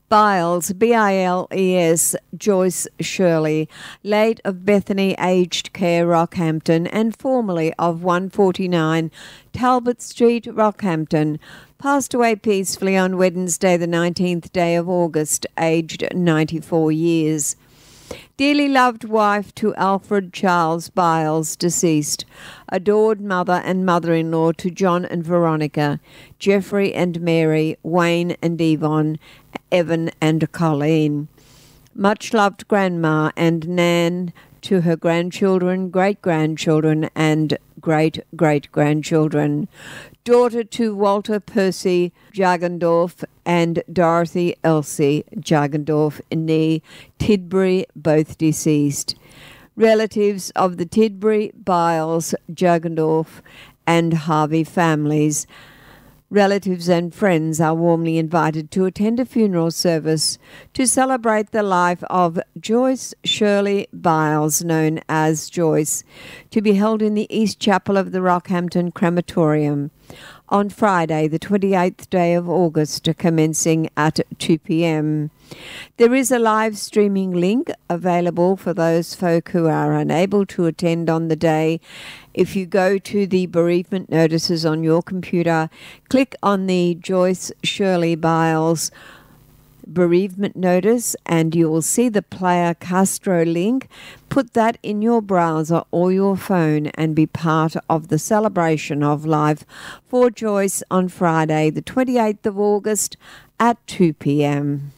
Biles, Biles, Joyce Shirley, late of Bethany Aged Care, Rockhampton, and formerly of 149 Talbot Street, Rockhampton, passed away peacefully on Wednesday, the 19th day of August, aged 94 years. Dearly loved wife to Alfred Charles Biles, deceased. Adored mother and mother-in-law to John and Veronica, Jeffrey and Mary, Wayne and Yvonne, Evan and Colleen. Much loved grandma and Nan to her grandchildren, great-grandchildren and great-great-grandchildren. Daughter to Walter Percy Jagendorf and Dorothy Elsie Jagendorf, née Tidbury, both deceased. Relatives of the Tidbury, Biles, Jagendorf and Harvey families. Relatives and friends are warmly invited to attend a funeral service to celebrate the life of Joyce Shirley Biles, known as Joyce, to be held in the East Chapel of the Rockhampton Crematorium on Friday, the 28th day of August, commencing at 2 p.m. There is a live streaming link available for those folk who are unable to attend on the day. If you go to the bereavement notices on your computer, click on the Joyce Shirley Biles bereavement notice and you will see the Player Castro link. Put that in your browser or your phone and be part of the celebration of life for Joyce on Friday, the 28th of August at 2 p.m.